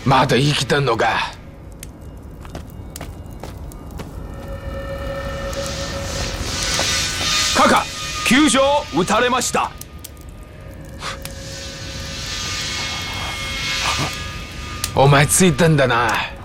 まだ生きてんのか。 カカ、救助を撃たれました。 お前ついてんだな。